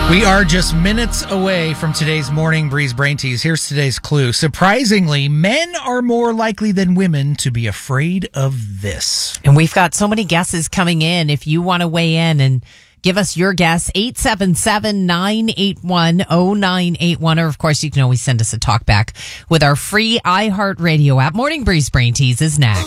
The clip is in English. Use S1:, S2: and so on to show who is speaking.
S1: We are just minutes away from today's Morning Breeze Brain Tease. Here's today's clue. Surprisingly, men are more likely than women to be afraid of this.
S2: And we've got so many guesses coming in. If you want to weigh in and give us your guess, 877-981-0981. Or, of course, you can always send us a talk back with our free iHeartRadio app. Morning Breeze Brain Tease is next.